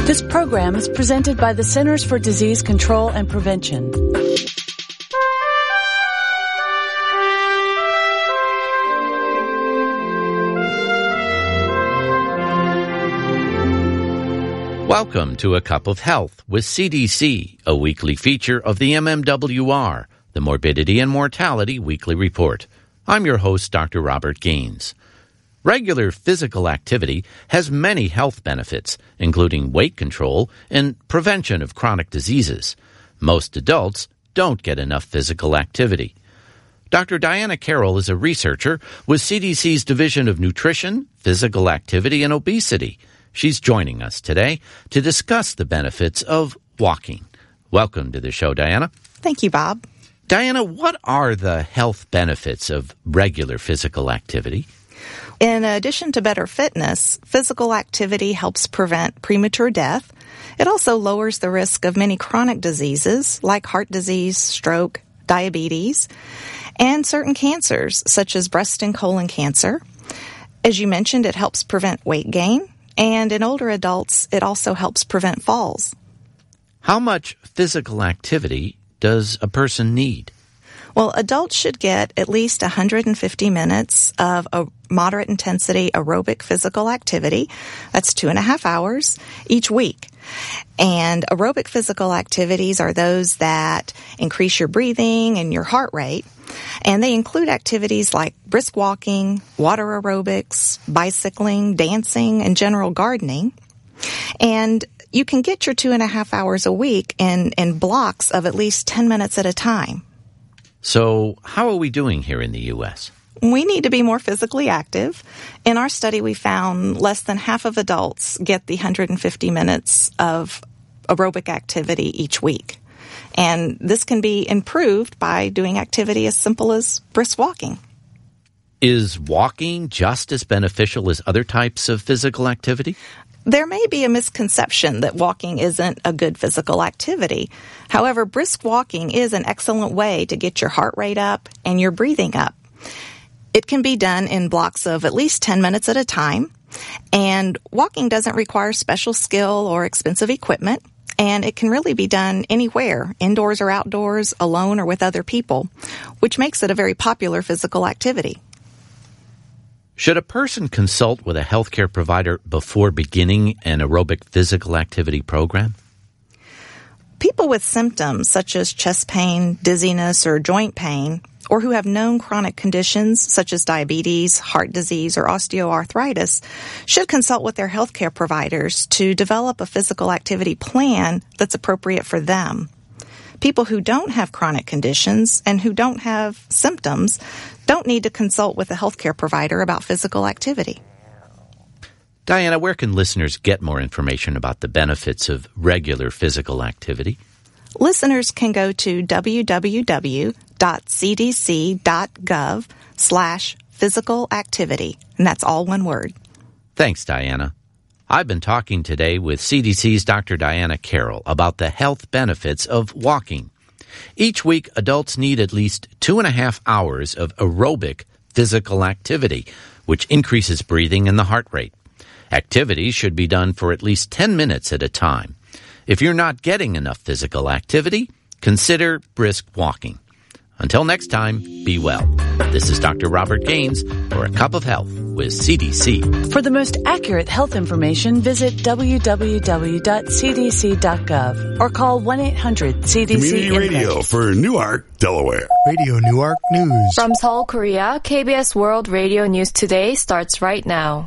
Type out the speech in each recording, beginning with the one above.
This program is presented by the Centers for Disease Control and Prevention. Welcome to A Cup of Health with CDC, a weekly feature of the MMWR, the Morbidity and Mortality Weekly Report. I'm your host, Dr. Robert Gaines. Regular physical activity has many health benefits, including weight control and prevention of chronic diseases. Most adults don't get enough physical activity. Dr. Diana Carroll is a researcher with CDC's Division of Nutrition, Physical Activity, and Obesity. She's joining us today to discuss the benefits of walking. Welcome to the show, Diana. Thank you, Bob. Diana, what are the health benefits of regular physical activity? In addition to better fitness, physical activity helps prevent premature death. It also lowers the risk of many chronic diseases like heart disease, stroke, diabetes, and certain cancers such as breast and colon cancer. As you mentioned, it helps prevent weight gain, and in older adults, it also helps prevent falls. How much physical activity does a person need? Well, adults should get at least 150 minutes of a moderate intensity aerobic physical activity. That's 2.5 hours each week. And aerobic physical activities are those that increase your breathing and your heart rate. And they include activities like brisk walking, water aerobics, bicycling, dancing, and general gardening. And you can get your 2.5 hours a week in blocks of at least 10 minutes at a time. So how are we doing here in the U.S.? We need to be more physically active. In our study, we found less than half of adults get the 150 minutes of aerobic activity each week. And this can be improved by doing activity as simple as brisk walking. Is walking just as beneficial as other types of physical activity? There may be a misconception that walking isn't a good physical activity. However, brisk walking is an excellent way to get your heart rate up and your breathing up. It can be done in blocks of at least 10 minutes at a time, and walking doesn't require special skill or expensive equipment, and it can really be done anywhere, indoors or outdoors, alone or with other people, which makes it a very popular physical activity. Should a person consult with a healthcare provider before beginning an aerobic physical activity program? People with symptoms such as chest pain, dizziness, or joint pain, or who have known chronic conditions such as diabetes, heart disease, or osteoarthritis, should consult with their healthcare providers to develop a physical activity plan that's appropriate for them. People who don't have chronic conditions and who don't have symptoms don't need to consult with a healthcare provider about physical activity. Diana, where can listeners get more information about the benefits of regular physical activity? Listeners can go to www.cdc.gov/physical activity, and that's all one word. Thanks, Diana. I've been talking today with CDC's Dr. Diana Carroll about the health benefits of walking. Each week, adults need at least 2.5 hours of aerobic physical activity, which increases breathing and the heart rate. Activities should be done for at least 10 minutes at a time. If you're not getting enough physical activity, consider brisk walking. Until next time, be well. This is Dr. Robert Gaines for A Cup of Health with CDC. For the most accurate health information, visit www.cdc.gov or call 1-800-CDC. Community Radio for Newark, Delaware. Radio Newark News. From Seoul, Korea, KBS World Radio News Today starts right now.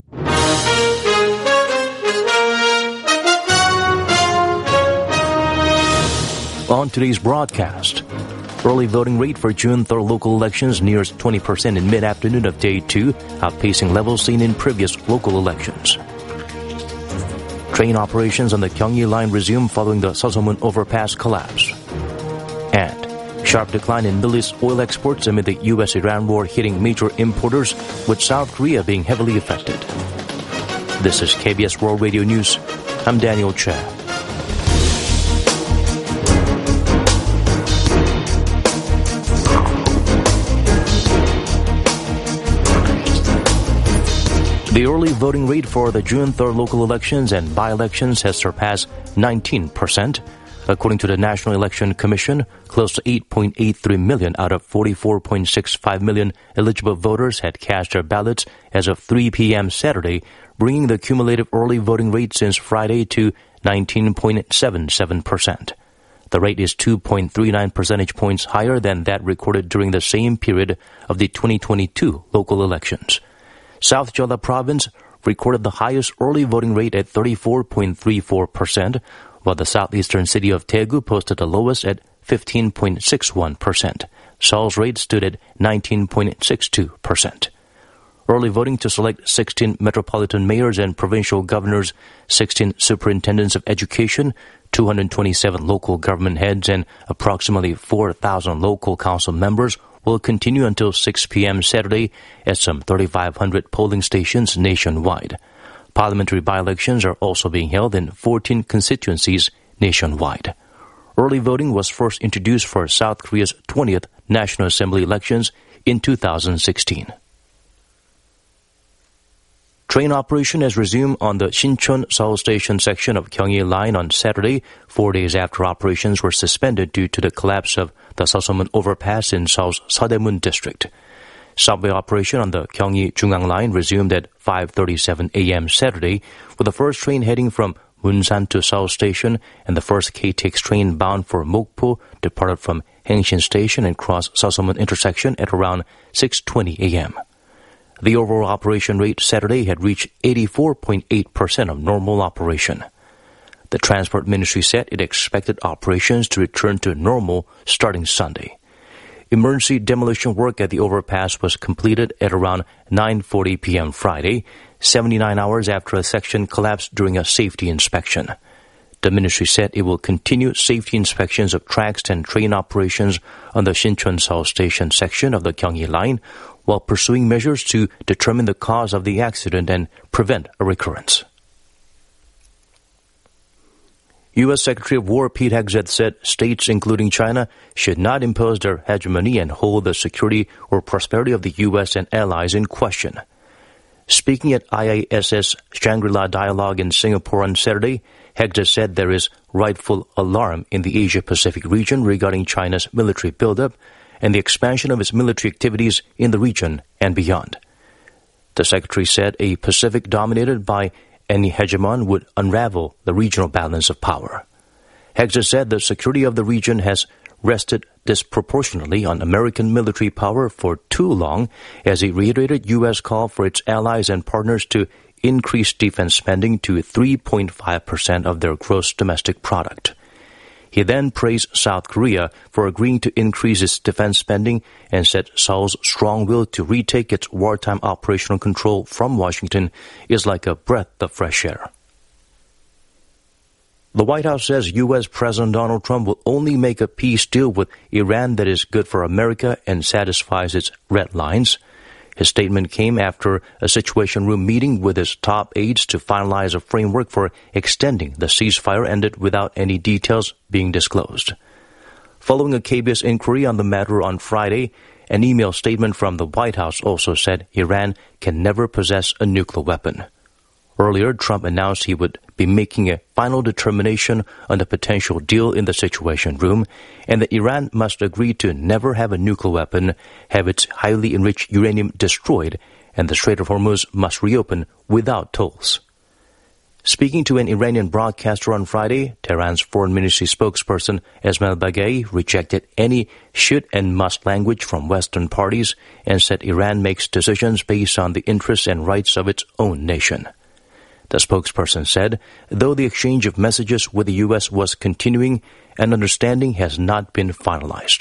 On today's broadcast, early voting rate for June 3rd local elections nears 20% in mid-afternoon of Day 2, outpacing levels seen in previous local elections. Train operations on the Gyeonggi Line resume following the Seosomun overpass collapse. And sharp decline in Middle East oil exports amid the U.S.-Iran war hitting major importers, with South Korea being heavily affected. This is KBS World Radio News. I'm Daniel Chad. The early voting rate for the June 3rd local elections and by-elections has surpassed 19%. According to the National Election Commission, close to 8.83 million out of 44.65 million eligible voters had cast their ballots as of 3 p.m. Saturday, bringing the cumulative early voting rate since Friday to 19.77%. The rate is 2.39 percentage points higher than that recorded during the same period of the 2022 local elections. South Jeolla Province recorded the highest early voting rate at 34.34%, while the southeastern city of Daegu posted the lowest at 15.61%. Seoul's rate stood at 19.62%. Early voting to select 16 metropolitan mayors and provincial governors, 16 superintendents of education, 227 local government heads, and approximately 4,000 local council members will continue until 6 p.m. Saturday at some 3,500 polling stations nationwide. Parliamentary by-elections are also being held in 14 constituencies nationwide. Early voting was first introduced for South Korea's 20th National Assembly elections in 2016. Train operation has resumed on the Sinchon-Seoul Station section of Gyeonggi Line on Saturday, 4 days after operations were suspended due to the collapse of the Seosomun Overpass in Seoul's Seodaemun district. Subway operation on the Gyeonggi-Jungang Line resumed at 5:37 a.m. Saturday, with the first train heading from Munsan to Seoul Station and the first KTX train bound for Mokpo departed from Hangshin Station and crossed Seosomun intersection at around 6:20 a.m. The overall operation rate Saturday had reached 84.8% of normal operation. The Transport Ministry said it expected operations to return to normal starting Sunday. Emergency demolition work at the overpass was completed at around 9:40 p.m. Friday, 79 hours after a section collapsed during a safety inspection. The ministry said it will continue safety inspections of tracks and train operations on the Sinchon-Seoul Station section of the Gyeonggi Line, while pursuing measures to determine the cause of the accident and prevent a recurrence. U.S. Secretary of War Pete Hegseth said states, including China, should not impose their hegemony and hold the security or prosperity of the U.S. and allies in question. Speaking at IISS Shangri-La Dialogue in Singapore on Saturday, Hegseth said there is rightful alarm in the Asia-Pacific region regarding China's military buildup and the expansion of its military activities in the region and beyond. The Secretary said a Pacific dominated by any hegemon would unravel the regional balance of power. Hegseth said the security of the region has rested disproportionately on American military power for too long, as he reiterated U.S. call for its allies and partners to increase defense spending to 3.5% of their gross domestic product. He then praised South Korea for agreeing to increase its defense spending and said Seoul's strong will to retake its wartime operational control from Washington is like a breath of fresh air. The White House says U.S. President Donald Trump will only make a peace deal with Iran that is good for America and satisfies its red lines. His statement came after a Situation Room meeting with his top aides to finalize a framework for extending the ceasefire ended without any details being disclosed. Following a KBS inquiry on the matter on Friday, an email statement from the White House also said Iran can never possess a nuclear weapon. Earlier, Trump announced he would be making a final determination on the potential deal in the Situation Room, and that Iran must agree to never have a nuclear weapon, have its highly enriched uranium destroyed, and the Strait of Hormuz must reopen without tolls. Speaking to an Iranian broadcaster on Friday, Tehran's foreign ministry spokesperson Esmail Baghaei rejected any should and must language from Western parties and said Iran makes decisions based on the interests and rights of its own nation. The spokesperson said, though the exchange of messages with the U.S. was continuing, an understanding has not been finalized.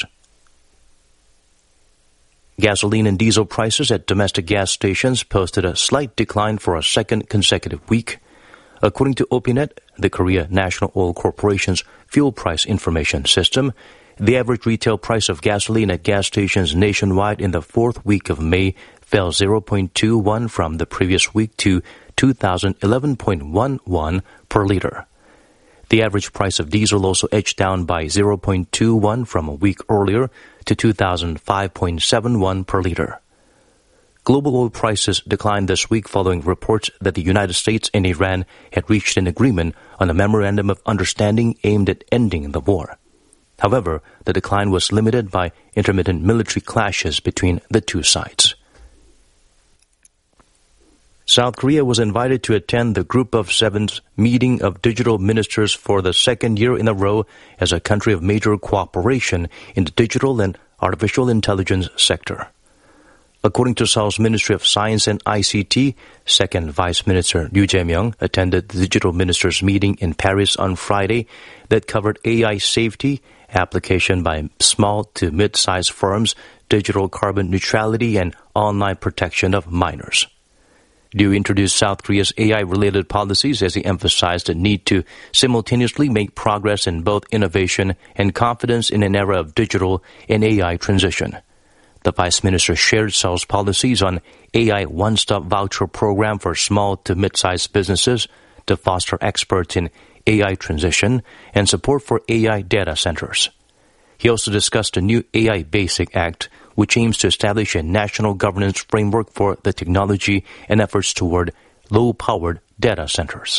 Gasoline and diesel prices at domestic gas stations posted a slight decline for a second consecutive week. According to Opinet, the Korea National Oil Corporation's fuel price information system, the average retail price of gasoline at gas stations nationwide in the fourth week of May fell 0.21 from the previous week to 2011.11 per liter. The average price of diesel also edged down by 0.21 from a week earlier to 2005.71 per liter. Global oil prices declined this week following reports that the United States and Iran had reached an agreement on a memorandum of understanding aimed at ending the war. However, the decline was limited by intermittent military clashes between the two sides. South Korea was invited to attend the Group of Seven's meeting of digital ministers for the second year in a row as a country of major cooperation in the digital and artificial intelligence sector. According to Seoul's Ministry of Science and ICT, Second Vice Minister Ryu Jae-myung attended the digital ministers meeting in Paris on Friday that covered AI safety, application by small to mid-sized firms, digital carbon neutrality, and online protection of minors. Ryu introduced South Korea's AI-related policies as he emphasized the need to simultaneously make progress in both innovation and confidence in an era of digital and AI transition. The Vice Minister shared Seoul's policies on AI one-stop voucher program for small to mid-sized businesses to foster experts in AI transition and support for AI data centers. He also discussed a new AI Basic Act, which aims to establish a national governance framework for the technology and efforts toward low-powered data centers.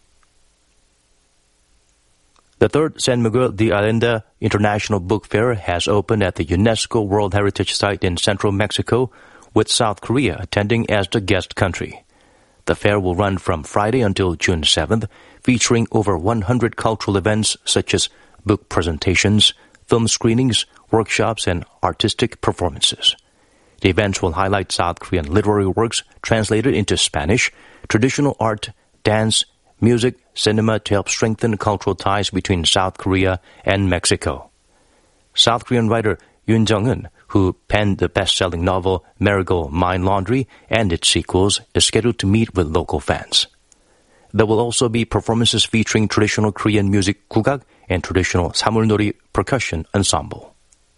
The third San Miguel de Allende International Book Fair has opened at the UNESCO World Heritage Site in central Mexico, with South Korea attending as the guest country. The fair will run from Friday until June 7th, featuring over 100 cultural events such as book presentations, film screenings, workshops, and artistic performances. The events will highlight South Korean literary works translated into Spanish, traditional art, dance, music, cinema to help strengthen cultural ties between South Korea and Mexico. South Korean writer Yoon Jung-eun, who penned the best-selling novel Marigold Mind Laundry and its sequels, is scheduled to meet with local fans. There will also be performances featuring traditional Korean music gugak and traditional samulnori percussion ensemble.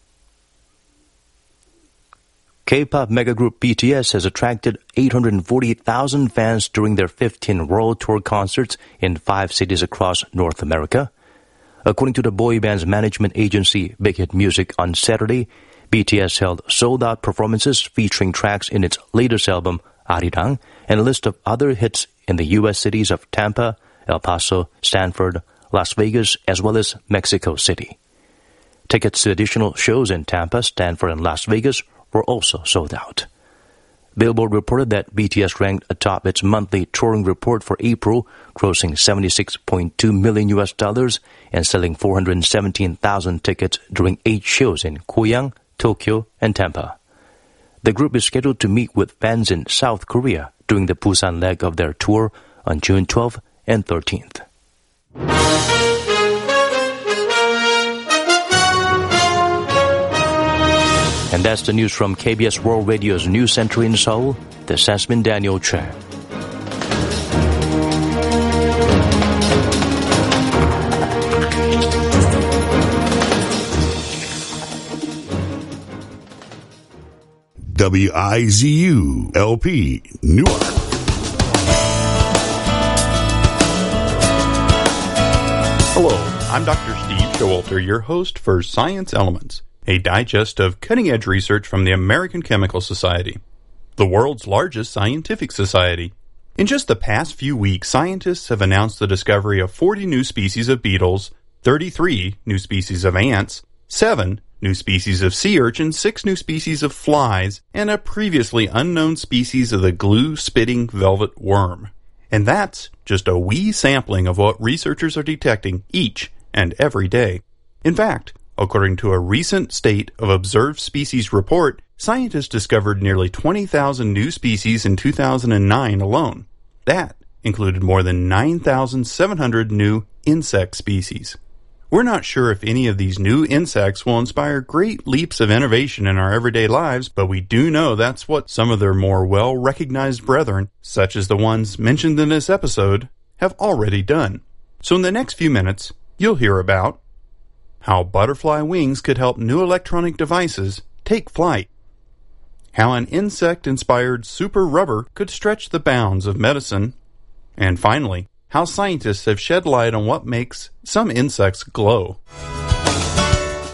K-pop megagroup BTS has attracted 840,000 fans during their 15 world tour concerts in 5 cities across North America. According to the boy band's management agency Big Hit Music, on Saturday, BTS held sold-out performances featuring tracks in its latest album, Arirang, and a list of other hits in the U.S. cities of Tampa, El Paso, Stanford, Las Vegas, as well as Mexico City. Tickets to additional shows in Tampa, Stanford, and Las Vegas were also sold out. Billboard reported that BTS ranked atop its monthly touring report for April, grossing $76.2 million and selling 417,000 tickets during 8 shows in Goyang, Tokyo, and Tampa. The group is scheduled to meet with fans in South Korea during the Busan leg of their tour on June 12th and 13th. And that's the news from KBS World Radio's News Center in Seoul. This has been Daniel Che. WIZU-LP, Newark. Hello, I'm Dr. Steve Showalter, your host for Science Elements, a digest of cutting-edge research from the American Chemical Society, the world's largest scientific society. In just the past few weeks, scientists have announced the discovery of 40 new species of beetles, 33 new species of ants, 7 new species of sea urchins, 6 new species of flies, and a previously unknown species of the glue-spitting velvet worm. And that's just a wee sampling of what researchers are detecting each and every day. In fact, according to a recent State of Observed Species report, scientists discovered nearly 20,000 new species in 2009 alone. That included more than 9,700 new insect species. We're not sure if any of these new insects will inspire great leaps of innovation in our everyday lives, but we do know that's what some of their more well-recognized brethren, such as the ones mentioned in this episode, have already done. So in the next few minutes, you'll hear about how butterfly wings could help new electronic devices take flight, how an insect-inspired super rubber could stretch the bounds of medicine, and finally, how scientists have shed light on what makes some insects glow.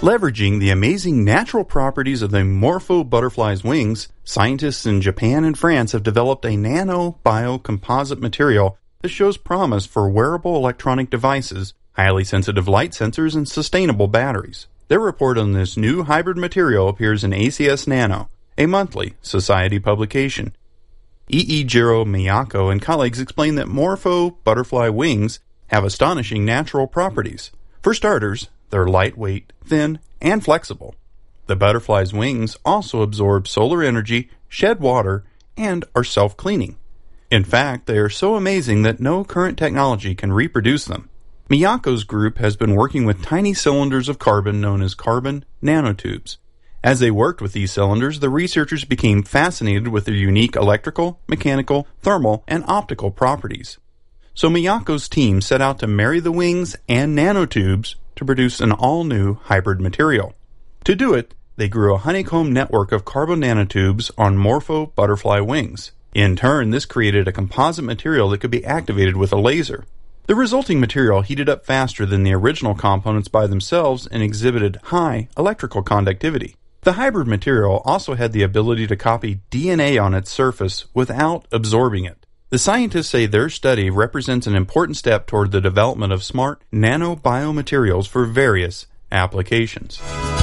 Leveraging the amazing natural properties of the Morpho butterfly's wings, scientists in Japan and France have developed a nano-biocomposite material that shows promise for wearable electronic devices, highly sensitive light sensors, and sustainable batteries. Their report on this new hybrid material appears in ACS Nano, a monthly society publication. Jiro Miyako and colleagues explain that Morpho butterfly wings have astonishing natural properties. For starters, they're lightweight, thin, and flexible. The butterfly's wings also absorb solar energy, shed water, and are self-cleaning. In fact, they are so amazing that no current technology can reproduce them. Miyako's group has been working with tiny cylinders of carbon known as carbon nanotubes. As they worked with these cylinders, the researchers became fascinated with their unique electrical, mechanical, thermal, and optical properties. So Miyako's team set out to marry the wings and nanotubes to produce an all-new hybrid material. To do it, they grew a honeycomb network of carbon nanotubes on Morpho butterfly wings. In turn, this created a composite material that could be activated with a laser. The resulting material heated up faster than the original components by themselves and exhibited high electrical conductivity. The hybrid material also had the ability to copy DNA on its surface without absorbing it. The scientists say their study represents an important step toward the development of smart nanobiomaterials for various applications.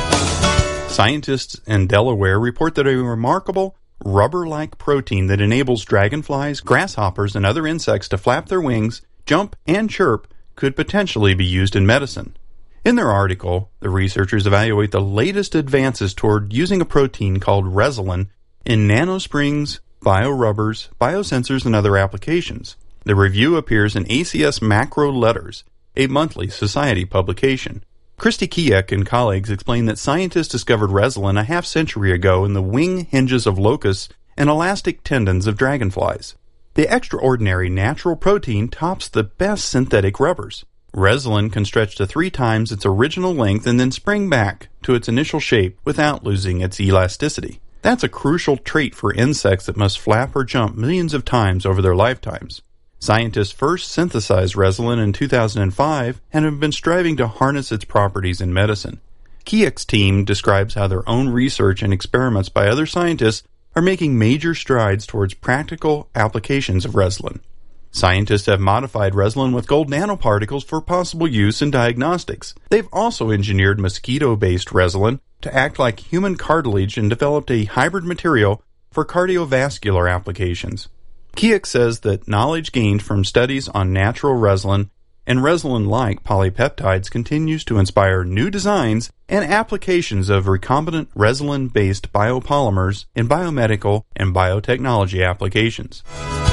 Scientists in Delaware report that a remarkable rubber-like protein that enables dragonflies, grasshoppers, and other insects to flap their wings, jump, and chirp could potentially be used in medicine. In their article, the researchers evaluate the latest advances toward using a protein called Resolin in nanosprings, biorubbers, biosensors, and other applications. The review appears in ACS Macro Letters, a monthly society publication. Christy Kiek and colleagues explain that scientists discovered Resolin a half-century ago in the wing hinges of locusts and elastic tendons of dragonflies. The extraordinary natural protein tops the best synthetic rubbers. Resolin can stretch to 3 times its original length and then spring back to its initial shape without losing its elasticity. That's a crucial trait for insects that must flap or jump millions of times over their lifetimes. Scientists first synthesized Resolin in 2005 and have been striving to harness its properties in medicine. Kiek's team describes how their own research and experiments by other scientists are making major strides towards practical applications of Resolin. Scientists have modified Resolin with gold nanoparticles for possible use in diagnostics. They've also engineered mosquito-based Resolin to act like human cartilage and developed a hybrid material for cardiovascular applications. Kiek says that knowledge gained from studies on natural Resolin and Resolin-like polypeptides continues to inspire new designs and applications of recombinant Resolin-based biopolymers in biomedical and biotechnology applications.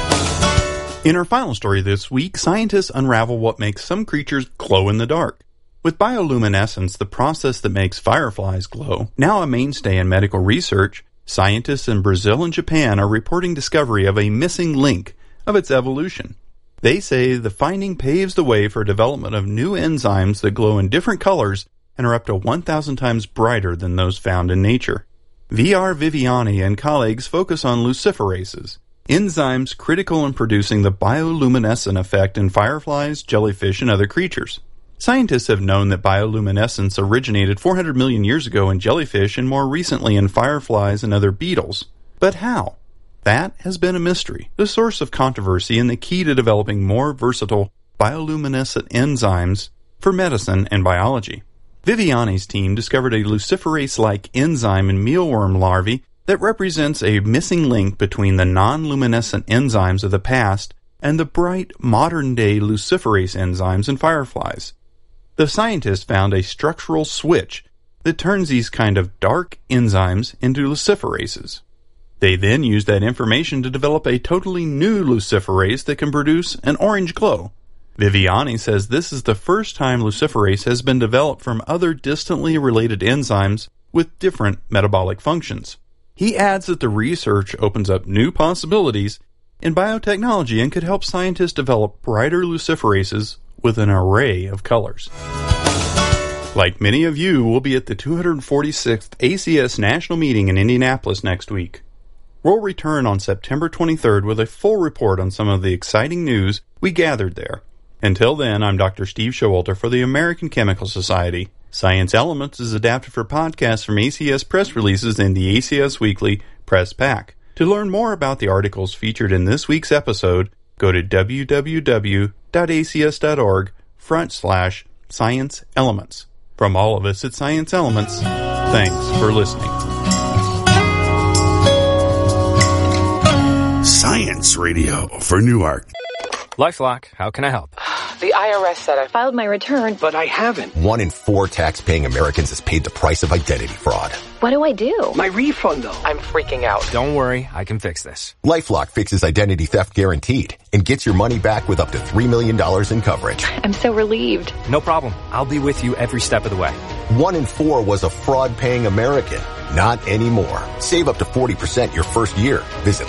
In our final story this week, scientists unravel what makes some creatures glow in the dark. With bioluminescence, the process that makes fireflies glow, now a mainstay in medical research, scientists in Brazil and Japan are reporting discovery of a missing link of its evolution. They say the finding paves the way for development of new enzymes that glow in different colors and are up to 1,000 times brighter than those found in nature. V.R. Viviani and colleagues focus on luciferases, enzymes critical in producing the bioluminescent effect in fireflies, jellyfish, and other creatures. Scientists have known that bioluminescence originated 400 million years ago in jellyfish and more recently in fireflies and other beetles. But how? That has been a mystery, the source of controversy and the key to developing more versatile bioluminescent enzymes for medicine and biology. Viviani's team discovered a luciferase-like enzyme in mealworm larvae that represents a missing link between the non-luminescent enzymes of the past and the bright, modern-day luciferase enzymes in fireflies. The scientists found a structural switch that turns these kind of dark enzymes into luciferases. They then used that information to develop a totally new luciferase that can produce an orange glow. Viviani says this is the first time luciferase has been developed from other distantly related enzymes with different metabolic functions. He adds that the research opens up new possibilities in biotechnology and could help scientists develop brighter luciferases with an array of colors. Like many of you, we'll be at the 246th ACS National Meeting in Indianapolis next week. We'll return on September 23rd with a full report on some of the exciting news we gathered there. Until then, I'm Dr. Steve Showalter for the American Chemical Society. Science Elements is adapted for podcasts from ACS press releases in the ACS Weekly Press Pack. To learn more about the articles featured in this week's episode, go to www.acs.org/Science Elements. From all of us at Science Elements, thanks for listening. Science Radio for Newark. LifeLock, how can I help? The IRS said I filed my return, but I haven't. 1 in 4 tax-paying Americans has paid the price of identity fraud. What do I do? My refund, though. I'm freaking out. Don't worry, I can fix this. LifeLock fixes identity theft guaranteed and gets your money back with up to $3 million in coverage. I'm so relieved. No problem. I'll be with you every step of the way. 1 in 4 was a fraud-paying American. Not anymore. Save up to 40% your first year. Visit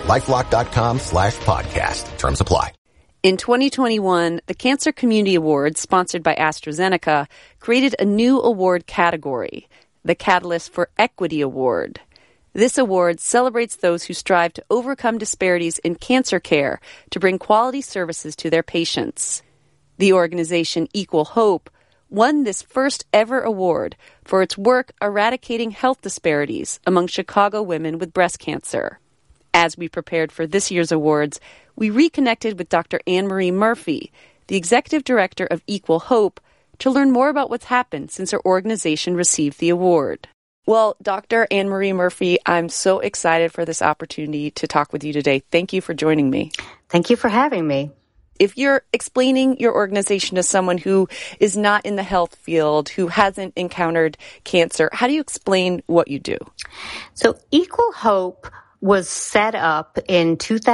LifeLock.com/podcast. Terms apply. In 2021, the Cancer Community Awards, sponsored by AstraZeneca, created a new award category, the Catalyst for Equity Award. This award celebrates those who strive to overcome disparities in cancer care to bring quality services to their patients. The organization Equal Hope won this first ever award for its work eradicating health disparities among Chicago women with breast cancer. As we prepared for this year's awards, we reconnected with Dr. Anne-Marie Murphy, the executive director of Equal Hope, to learn more about what's happened since her organization received the award. Well, Dr. Anne-Marie Murphy, I'm so excited for this opportunity to talk with you today. Thank you for joining me. Thank you for having me. If you're explaining your organization to someone who is not in the health field, who hasn't encountered cancer, how do you explain what you do? So Equal Hope was set up in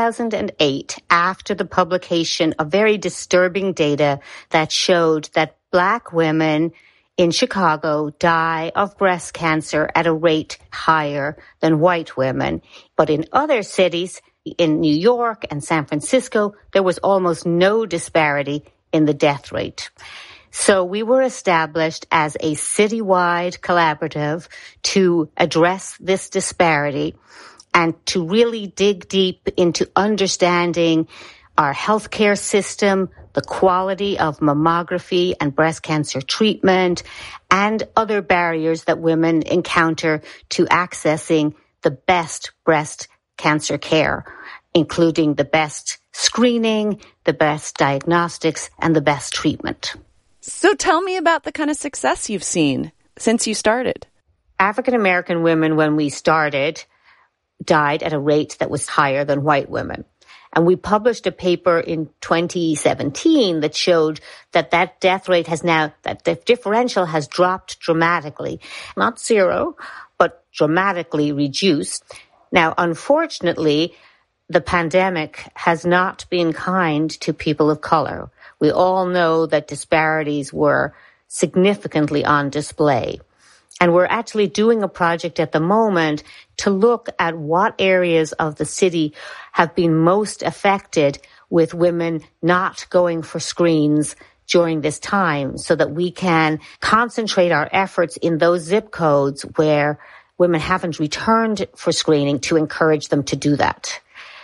2008 after the publication of very disturbing data that showed that Black women in Chicago die of breast cancer at a rate higher than white women. But in other cities, in New York and San Francisco, there was almost no disparity in the death rate. So we were established as a citywide collaborative to address this disparity and to really dig deep into understanding our healthcare system, the quality of mammography and breast cancer treatment, and other barriers that women encounter to accessing the best breast cancer care, including the best screening, the best diagnostics, and the best treatment. So tell me about the kind of success you've seen since you started. African American women, when we started, died at a rate that was higher than white women. And we published a paper in 2017 that showed that that death rate has now, that the differential has dropped dramatically. Not zero, but dramatically reduced. Now, unfortunately, the pandemic has not been kind to people of color. We all know that disparities were significantly on display. And we're actually doing a project at the moment to look at what areas of the city have been most affected with women not going for screens during this time so that we can concentrate our efforts in those zip codes where women haven't returned for screening to encourage them to do that.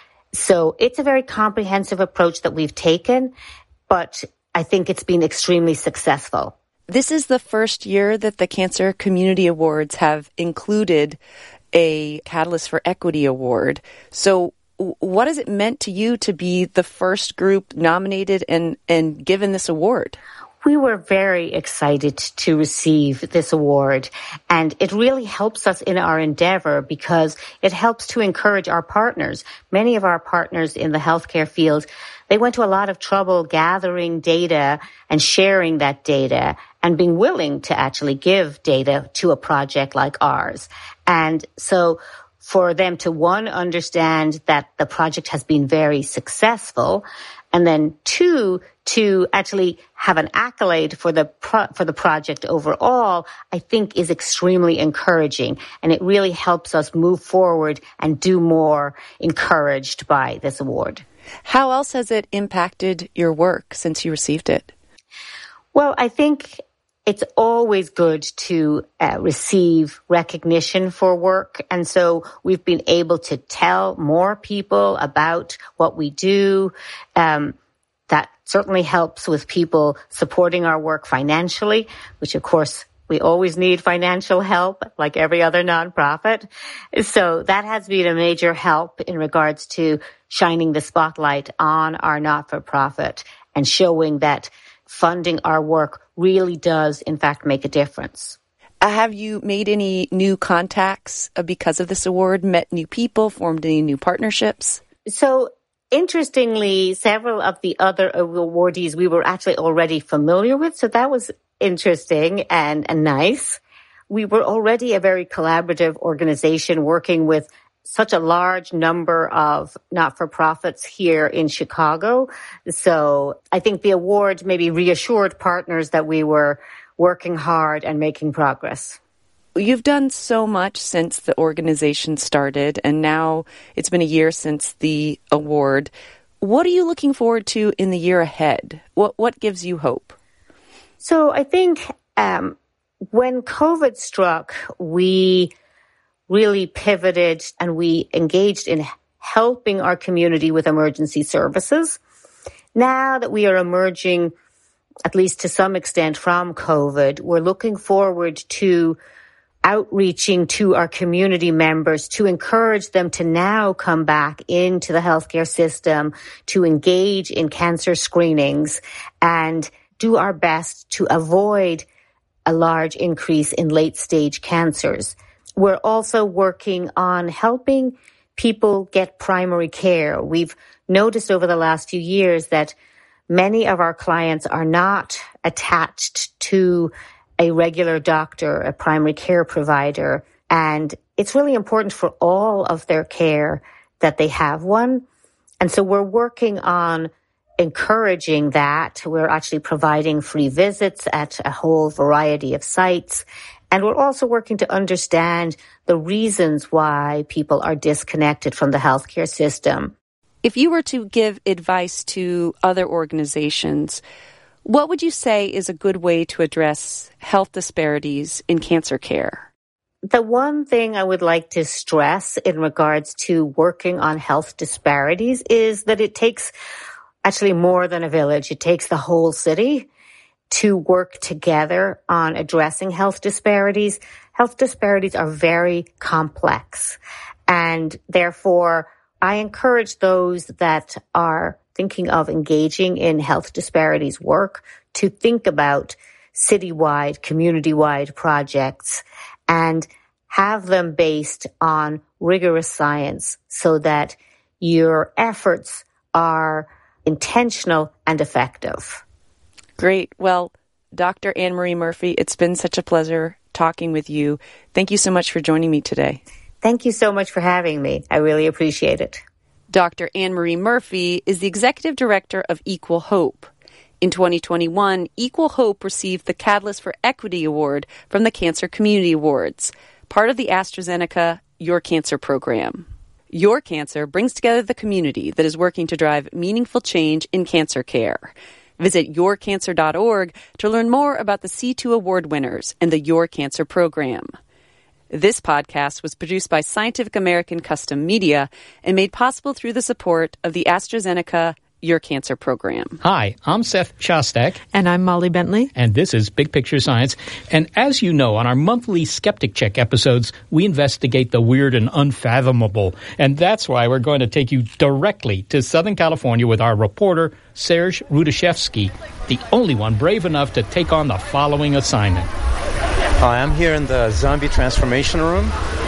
So it's a very comprehensive approach that we've taken, but I think it's been extremely successful. This is the first year that the Cancer Community Awards have included a Catalyst for Equity Award. So what has it meant to you to be the first group nominated and given this award? We were very excited to receive this award, and it really helps us in our endeavor because it helps to encourage our partners. Many of our partners in the healthcare field, they went to a lot of trouble gathering data and sharing that data and being willing to actually give data to a project like ours. And so for them to, one, understand that the project has been very successful, and then two, to actually have an accolade for the project overall, I think is extremely encouraging. And it really helps us move forward and do more encouraged by this award. How else has it impacted your work since you received it? Well, I think it's always good to receive recognition for work. And so we've been able to tell more people about what we do. That certainly helps with people supporting our work financially, which of course We always need financial help, like every other nonprofit. So that has been a major help in regards to shining the spotlight on our not-for-profit and showing that funding our work really does, in fact, make a difference. Have you made any new contacts because of this award, met new people, formed any new partnerships? So, interestingly, several of the other awardees we were actually already familiar with, so that was interesting and nice. We were already a very collaborative organization working with such a large number of not-for-profits here in Chicago. So I think the award maybe reassured partners that we were working hard and making progress. You've done so much since the organization started, and now it's been a year since the award. What are you looking forward to in the year ahead? What gives you hope? So I think when COVID struck, we really pivoted and we engaged in helping our community with emergency services. Now that we are emerging, at least to some extent, from COVID, we're looking forward to outreaching to our community members to encourage them to now come back into the healthcare system, to engage in cancer screenings, and do our best to avoid a large increase in late-stage cancers. We're also working on helping people get primary care. We've noticed over the last few years that many of our clients are not attached to a regular doctor, a primary care provider, and it's really important for all of their care that they have one. And so we're working on encouraging that. We're actually providing free visits at a whole variety of sites. And we're also working to understand the reasons why people are disconnected from the healthcare system. If you were to give advice to other organizations, what would you say is a good way to address health disparities in cancer care? The one thing I would like to stress in regards to working on health disparities is that it takes actually more than a village. It takes the whole city to work together on addressing health disparities. Health disparities are very complex, and therefore I encourage those that are thinking of engaging in health disparities work to think about citywide, community-wide projects and have them based on rigorous science so that your efforts are intentional and effective. Great. Well, Dr. Anne-Marie Murphy, it's been such a pleasure talking with you. Thank you so much for joining me today. Thank you so much for having me. I really appreciate it. Dr. Anne-Marie Murphy is the Executive Director of Equal Hope. In 2021, Equal Hope received the Catalyst for Equity Award from the Cancer Community Awards, part of the AstraZeneca Your Cancer program. Your Cancer brings together the community that is working to drive meaningful change in cancer care. Visit yourcancer.org to learn more about the C2 Award winners and the Your Cancer program. This podcast was produced by Scientific American Custom Media and made possible through the support of the AstraZeneca Your Cancer program. Hi, I'm Seth Shostak. And I'm Molly Bentley. And this is Big Picture Science. And as you know, on our monthly Skeptic Check episodes, we investigate the weird and unfathomable. And that's why we're going to take you directly to Southern California with our reporter, Serge Rudashevsky, the only one brave enough to take on the following assignment. Hi, I'm here in the zombie transformation room.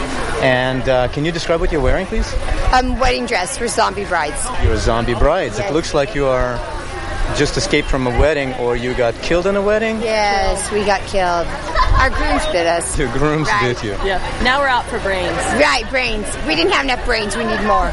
And can you describe what you're wearing, please? Wedding dress for zombie brides. You're zombie brides. Yes. It looks like you are just escaped from a wedding, or you got killed in a wedding? Yes, we got killed. Our grooms bit us. Your grooms right. bit you. Yeah. Now we're out for brains. Right, brains. We didn't have enough brains. We need more.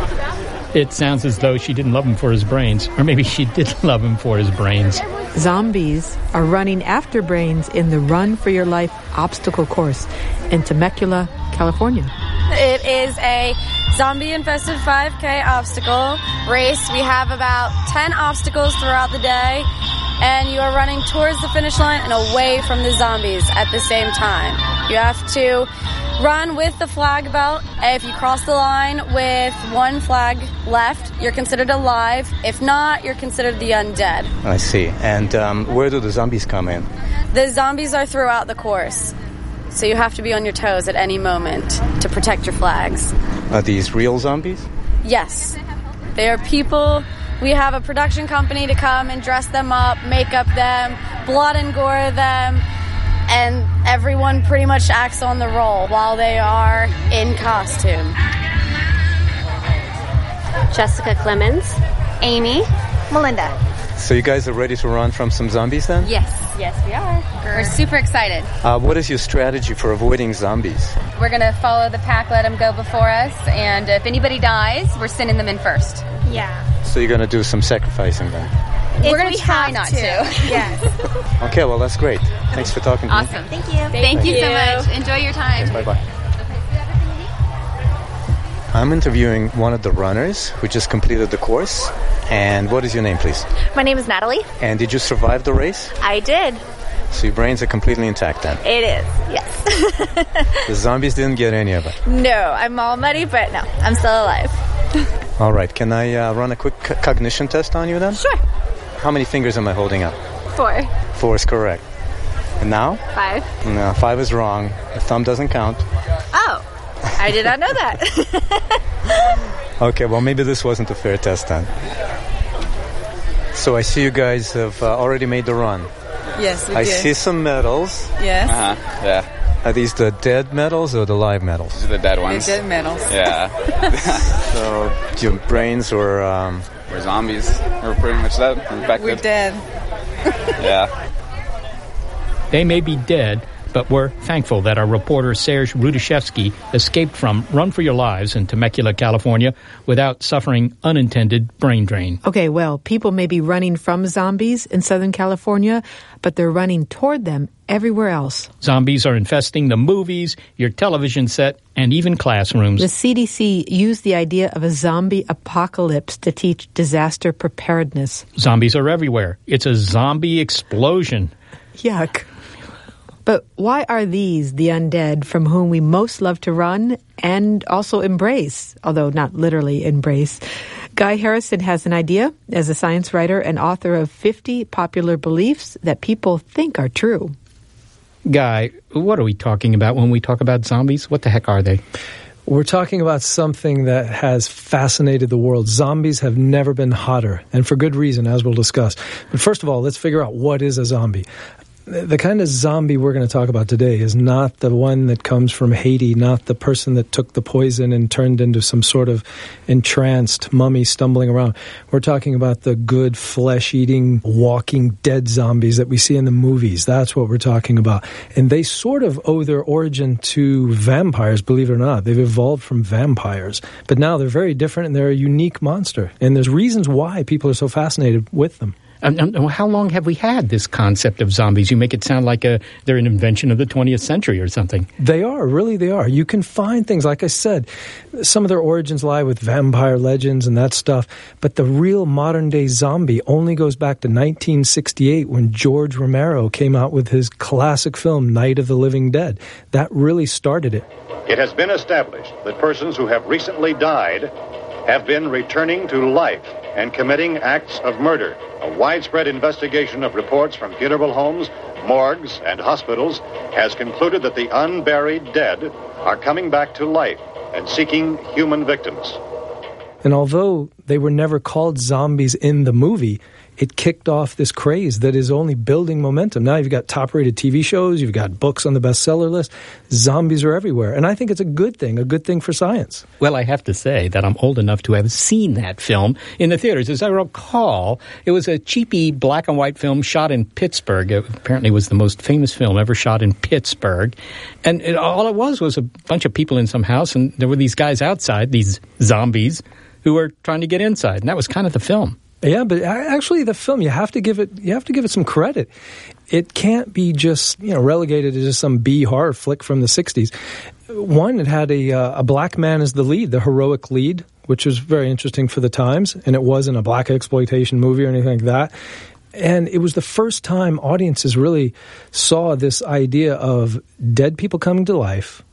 It sounds as though she didn't love him for his brains. Or maybe she did love him for his brains. Zombies are running after brains in the Run for Your Life obstacle course in Temecula, California. It is a zombie-infested 5K obstacle race. We have about 10 obstacles throughout the day, and you are running towards the finish line and away from the zombies at the same time. You have to run with the flag belt. If you cross the line with one flag left, you're considered alive. If not, you're considered the undead. I see. And where do the zombies come in? The zombies are throughout the course, so you have to be on your toes at any moment to protect your flags. Are these real zombies? Yes. They are people. We have a production company to come and dress them up, make up them, blood and gore them, and everyone pretty much acts on the role while they are in costume. Jessica Clemens. Amy. Melinda. So you guys are ready to run from some zombies then? Yes. Yes, we are. We're super excited. What is your strategy for avoiding zombies? We're going to follow the pack, let them go before us, and if anybody dies, we're sending them in first. Yeah. So you're going to do some sacrificing then? We're going to try not to. Yes. Okay, well, that's great. Thanks for talking to me. Awesome. Thank you. Thank you so much. Enjoy your time. Bye-bye. I'm interviewing one of the runners who just completed the course. And what is your name, please? My name is Natalie. And did you survive the race? I did. So your brains are completely intact then? It is, yes. The zombies didn't get any of it? No, I'm all muddy, but no, I'm still alive. All right, can I run a quick cognition test on you then? Sure. How many fingers am I holding up? 4. 4 is correct. And now? 5. No, 5 is wrong. The thumb doesn't count. Oh, I did not know that. Okay, well, maybe this wasn't a fair test then. So I see you guys have already made the run. Yes, we I did. see some medals. Yes. Yeah. Are these the dead medals or the live medals? These are the dead ones. The dead medals. Yeah. So your brains were... We're zombies. We're pretty much dead. We're dead. Yeah. They may be dead, but we're thankful that our reporter Serge Rudashevsky escaped from Run for Your Lives in Temecula, California, without suffering unintended brain drain. Okay, well, people may be running from zombies in Southern California, but they're running toward them everywhere else. Zombies are infesting the movies, your television set, and even classrooms. The CDC used the idea of a zombie apocalypse to teach disaster preparedness. Zombies are everywhere. It's a zombie explosion. Yuck. But why are these the undead from whom we most love to run and also embrace, although not literally embrace? Guy Harrison has an idea as a science writer and author of 50 popular beliefs that people think are true. Guy, what are we talking about when we talk about zombies? What the heck are they? We're talking about something that has fascinated the world. Zombies have never been hotter, and for good reason, as we'll discuss. But first of all, let's figure out what is a zombie. The kind of zombie we're going to talk about today is not the one that comes from Haiti, not the person that took the poison and turned into some sort of entranced mummy stumbling around. We're talking about the good flesh-eating, walking dead zombies that we see in the movies. That's what we're talking about. And they sort of owe their origin to vampires, believe it or not. They've evolved from vampires. But now they're very different and they're a unique monster. And there's reasons why people are so fascinated with them. How long have we had this concept of zombies? You make it sound like they're an invention of the 20th century or something. They are, really they are. You can find things, like I said, some of their origins lie with vampire legends and that stuff, but the real modern-day zombie only goes back to 1968 when George Romero came out with his classic film, Night of the Living Dead. That really started it. It has been established that persons who have recently died have been returning to life and committing acts of murder. A widespread investigation of reports from funeral homes, morgues, and hospitals has concluded that the unburied dead are coming back to life and seeking human victims. And although they were never called zombies in the movie, it kicked off this craze that is only building momentum. Now you've got top-rated TV shows, you've got books on the bestseller list. Zombies are everywhere. And I think it's a good thing for science. Well, I have to say that I'm old enough to have seen that film in the theaters. As I recall, it was a cheapy black and white film shot in Pittsburgh. It apparently was the most famous film ever shot in Pittsburgh. And all it was a bunch of people in some house, and there were these guys outside, these zombies, who were trying to get inside. And that was kind of the film. Yeah, but actually the film, you have to give it some credit. It can't be just, relegated to just some B horror flick from the 60s. One, it had a black man as the lead, the heroic lead, which was very interesting for the times, and it wasn't a black exploitation movie or anything like that. And it was the first time audiences really saw this idea of dead people coming to life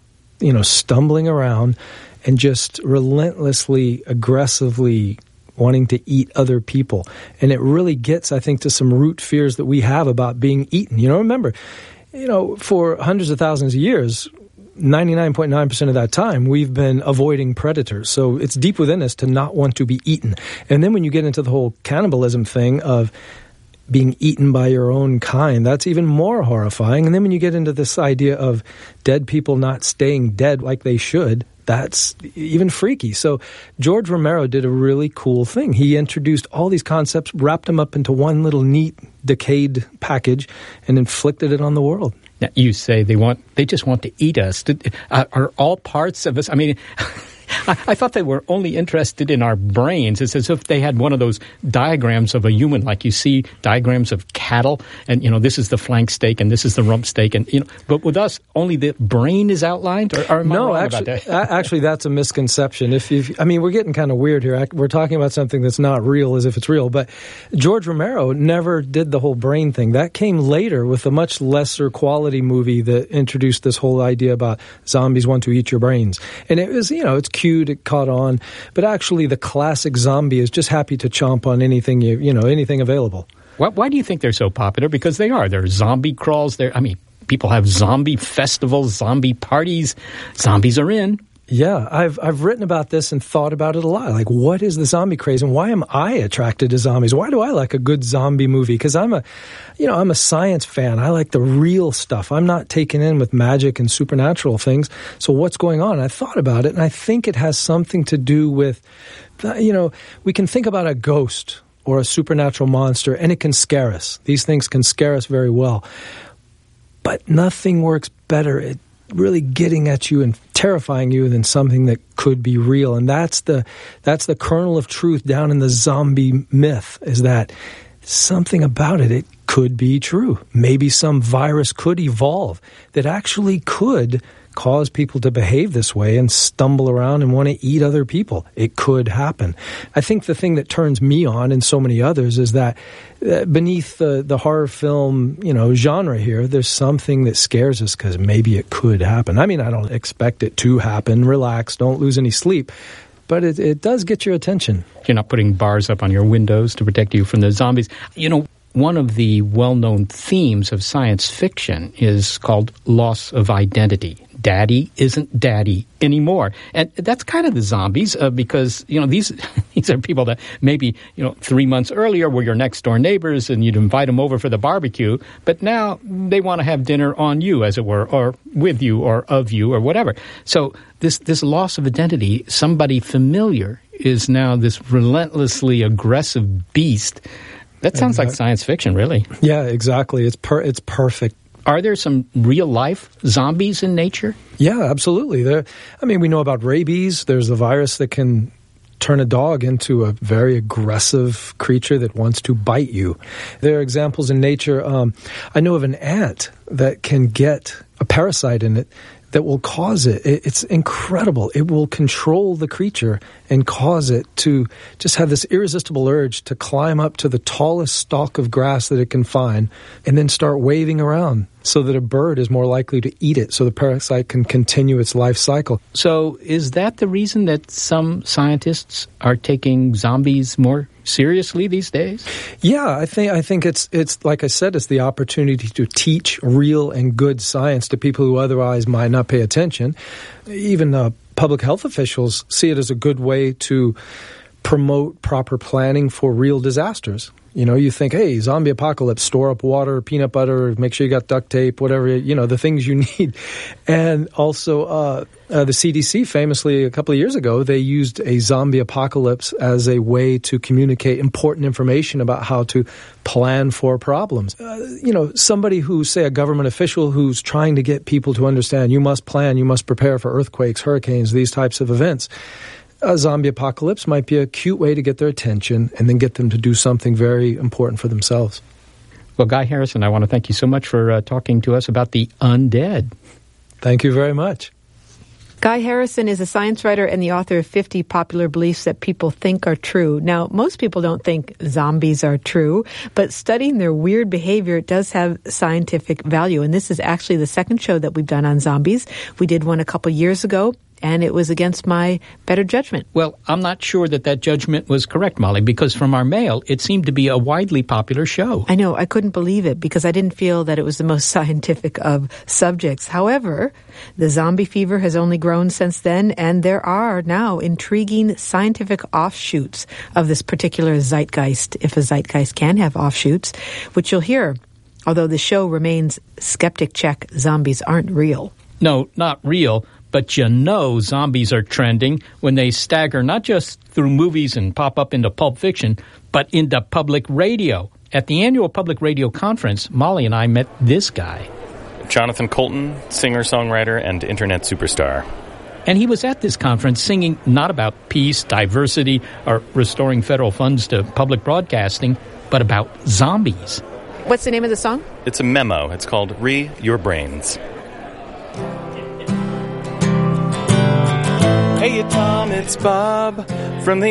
stumbling around and just relentlessly, aggressively wanting to eat other people. And it really gets, I think, to some root fears that we have about being eaten. Remember, for hundreds of thousands of years, 99.9% of that time, we've been avoiding predators. So it's deep within us to not want to be eaten. And then when you get into the whole cannibalism thing of being eaten by your own kind, that's even more horrifying. And then when you get into this idea of dead people not staying dead like they should, that's even freaky. So George Romero did a really cool thing. He introduced all these concepts, wrapped them up into one little neat, decayed package, and inflicted it on the world. Now, you say they just want to eat us. Are all parts of us? I mean, I thought they were only interested in our brains. It's as if they had one of those diagrams of a human, like you see diagrams of cattle, and this is the flank steak and this is the rump steak, and but with us only the brain is outlined. Or am I wrong about that? Actually, that's a misconception. We're getting kind of weird here. We're talking about something that's not real as if it's real. But George Romero never did the whole brain thing. That came later with a much lesser quality movie that introduced this whole idea about zombies want to eat your brains, and it was it's cute, it caught on, but actually the classic zombie is just happy to chomp on anything anything available. Why do you think they're so popular? Because they are. There are zombie crawls. People have zombie festivals, zombie parties. Zombies are in. Yeah, I've written about this and thought about it a lot. Like, what is the zombie craze, and why am I attracted to zombies? Why do I like a good zombie movie? Because I'm a science fan. I like the real stuff. I'm not taken in with magic and supernatural things. So what's going on? I thought about it, and I think it has something to do with, we can think about a ghost or a supernatural monster, and it can scare us. These things can scare us very well. But nothing works better at really getting at you and terrifying you than something that could be real. And that's the kernel of truth down in the zombie myth, is that something about it could be true. Maybe some virus could evolve that actually could cause people to behave this way and stumble around and want to eat other people. It could happen. I think the thing that turns me on and so many others is that beneath the horror film, genre here, there's something that scares us because maybe it could happen. I don't expect it to happen. Relax. Don't lose any sleep. But it does get your attention. You're not putting bars up on your windows to protect you from the zombies. One of the well-known themes of science fiction is called loss of identity. Daddy isn't daddy anymore. And that's kind of the zombies because, these are people that maybe, 3 months earlier were your next door neighbors and you'd invite them over for the barbecue. But now they want to have dinner on you, as it were, or with you or of you or whatever. So this loss of identity, somebody familiar is now this relentlessly aggressive beast. That sounds like science fiction, really. Yeah, exactly. It's perfect. Are there some real-life zombies in nature? Yeah, absolutely. We know about rabies. There's a virus that can turn a dog into a very aggressive creature that wants to bite you. There are examples in nature. I know of an ant that can get a parasite in it that will cause it. It's incredible. It will control the creature and cause it to just have this irresistible urge to climb up to the tallest stalk of grass that it can find and then start waving around so that a bird is more likely to eat it so the parasite can continue its life cycle. So is that the reason that some scientists are taking zombies more seriously these days? Yeah, I think it's like I said, it's the opportunity to teach real and good science to people who otherwise might not pay attention. Even public health officials see it as a good way to promote proper planning for real disasters. You think, hey, zombie apocalypse, store up water, peanut butter, make sure you got duct tape, whatever, the things you need. And also the CDC famously a couple of years ago, they used a zombie apocalypse as a way to communicate important information about how to plan for problems. Somebody who, say, a government official who's trying to get people to understand you must plan, you must prepare for earthquakes, hurricanes, these types of events. A zombie apocalypse might be a cute way to get their attention and then get them to do something very important for themselves. Well, Guy Harrison, I want to thank you so much for talking to us about the undead. Thank you very much. Guy Harrison is a science writer and the author of 50 Popular Beliefs That People Think Are True. Now, most people don't think zombies are true, but studying their weird behavior does have scientific value. And this is actually the second show that we've done on zombies. We did one a couple years ago, and it was against my better judgment. Well, I'm not sure that judgment was correct, Molly, because from our mail, it seemed to be a widely popular show. I know. I couldn't believe it because I didn't feel that it was the most scientific of subjects. However, the zombie fever has only grown since then, and there are now intriguing scientific offshoots of this particular zeitgeist, if a zeitgeist can have offshoots, which you'll hear. Although the show remains skeptic check, zombies aren't real. No, not real. But you know zombies are trending when they stagger not just through movies and pop up into Pulp Fiction, but into public radio. At the annual Public Radio Conference, Molly and I met this guy. Jonathan Colton, singer-songwriter and internet superstar. And he was at this conference singing not about peace, diversity, or restoring federal funds to public broadcasting, but about zombies. What's the name of the song? It's a memo. It's called Re Your Brains. Hey, Tom, it's Bob from the